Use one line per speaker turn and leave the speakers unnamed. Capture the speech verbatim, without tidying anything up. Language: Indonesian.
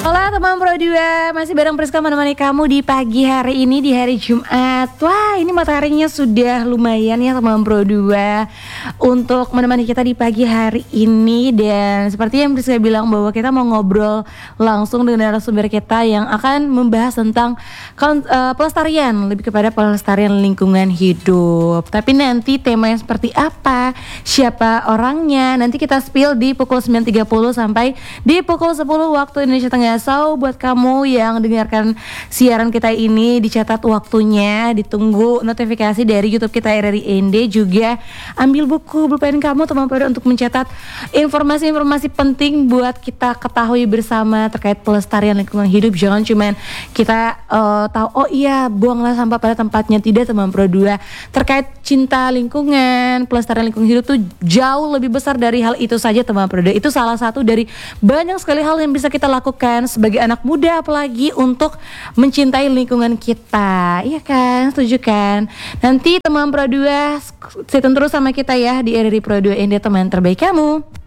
Halo teman Pro dua, masih bareng Priska menemani kamu di pagi hari ini, di hari Jumat. Wah, ini mataharinya sudah lumayan ya teman Pro dua untuk menemani kita di pagi hari ini. Dan seperti yang Priska bilang bahwa kita mau ngobrol langsung dengan narasumber kita yang akan membahas tentang uh, pelestarian, lebih kepada pelestarian lingkungan hidup. Tapi nanti temanya seperti apa, siapa orangnya, nanti kita spill di pukul sembilan tiga puluh sampai di pukul sepuluh waktu Indonesia Tengah. So buat kamu yang dengarkan siaran kita ini, dicatat waktunya, ditunggu notifikasi dari YouTube kita R R I N D. Juga ambil buku pulpen kamu teman-teman untuk mencatat informasi-informasi penting buat kita ketahui bersama terkait pelestarian lingkungan hidup. Jangan cuman kita uh, tahu oh iya buanglah sampah pada tempatnya, tidak teman Pro dua. Terkait cinta lingkungan, pelestarian lingkungan hidup tuh jauh lebih besar dari hal itu saja teman Pro dua. Itu salah satu dari banyak sekali hal yang bisa kita lakukan sebagai anak muda, apalagi untuk mencintai lingkungan kita. Iya kan? Setuju kan? Nanti teman Pro dua stay tune terus sama kita ya di R R I Pro dua N D, teman terbaik kamu.